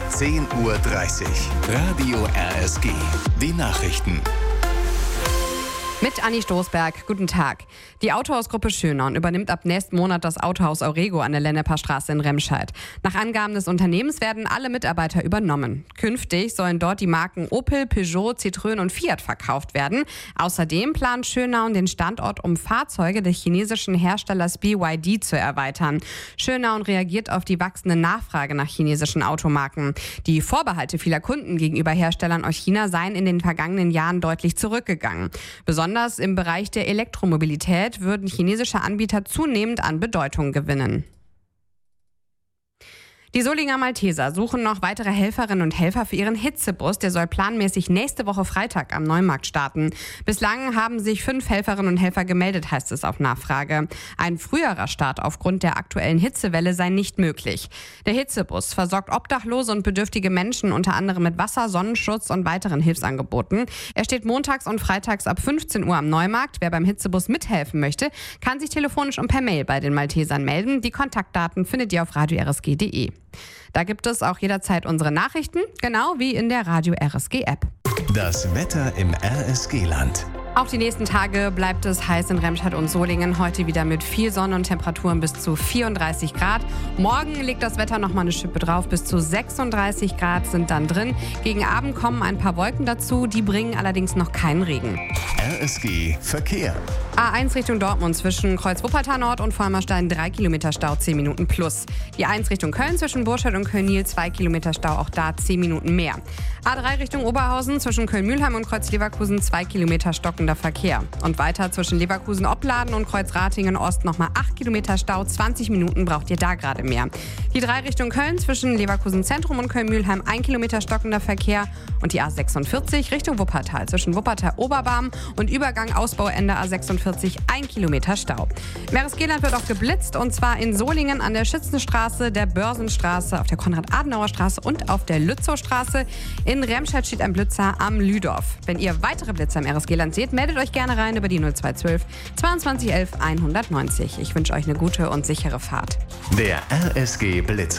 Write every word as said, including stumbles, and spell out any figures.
bis zehn Uhr dreißig. Radio R S G. Die Nachrichten. Mit Anni Stoßberg, guten Tag. Die Autohausgruppe Schönau übernimmt ab nächsten Monat das Autohaus Aurego an der Lenneper Straße in Remscheid. Nach Angaben des Unternehmens werden alle Mitarbeiter übernommen. Künftig sollen dort die Marken Opel, Peugeot, Citroën und Fiat verkauft werden. Außerdem plant Schönau den Standort, um Fahrzeuge des chinesischen Herstellers B Y D zu erweitern. Schönau reagiert auf die wachsende Nachfrage nach chinesischen Automarken. Die Vorbehalte vieler Kunden gegenüber Herstellern aus China seien in den vergangenen Jahren deutlich zurückgegangen. Besonders Besonders im Bereich der Elektromobilität würden chinesische Anbieter zunehmend an Bedeutung gewinnen. Die Solinger Malteser suchen noch weitere Helferinnen und Helfer für ihren Hitzebus. Der soll planmäßig nächste Woche Freitag am Neumarkt starten. Bislang haben sich fünf Helferinnen und Helfer gemeldet, heißt es auf Nachfrage. Ein früherer Start aufgrund der aktuellen Hitzewelle sei nicht möglich. Der Hitzebus versorgt obdachlose und bedürftige Menschen unter anderem mit Wasser, Sonnenschutz und weiteren Hilfsangeboten. Er steht montags und freitags ab fünfzehn Uhr am Neumarkt. Wer beim Hitzebus mithelfen möchte, kann sich telefonisch und per Mail bei den Maltesern melden. Die Kontaktdaten findet ihr auf radio r s g punkt d e. Da gibt es auch jederzeit unsere Nachrichten, genau wie in der Radio R S G App. Das Wetter im R S G-Land. Auch die nächsten Tage bleibt es heiß in Remscheid und Solingen. Heute wieder mit viel Sonne und Temperaturen bis zu vierunddreißig Grad. Morgen legt das Wetter nochmal eine Schippe drauf. Bis zu sechsunddreißig Grad sind dann drin. Gegen Abend kommen ein paar Wolken dazu. Die bringen allerdings noch keinen Regen. R S G Verkehr. A eins Richtung Dortmund zwischen Kreuz-Wuppertal Nord und Vollmerstein drei Kilometer Stau, zehn Minuten plus. Die eins Richtung Köln zwischen Burscheid und Köln-Niel zwei Kilometer Stau, auch da zehn Minuten mehr. A drei Richtung Oberhausen zwischen Köln-Mühlheim und Kreuz-Leverkusen zwei Kilometer stockender Verkehr. Und weiter zwischen Leverkusen-Opladen und Kreuz-Ratingen Ost nochmal acht Kilometer Stau, zwanzig Minuten braucht ihr da gerade mehr. Die drei Richtung Köln zwischen Leverkusen Zentrum und Köln-Mühlheim ein Kilometer stockender Verkehr. Und die A sechsundvierzig Richtung Wuppertal zwischen Wuppertal-Oberbarm und Übergang Ausbauende A sechsundvierzig ein Kilometer Stau. Im R S G-Land wird auch geblitzt, und zwar in Solingen an der Schützenstraße, der Börsenstraße, auf der Konrad-Adenauer-Straße und auf der Lützowstraße. In Remscheid steht ein Blitzer am Lüdorf. Wenn ihr weitere Blitzer im R S G-Land seht, meldet euch gerne rein über die null zwei zwölf zweiundzwanzig elf hundertneunzig. Ich wünsche euch eine gute und sichere Fahrt. Der R S G Blitz.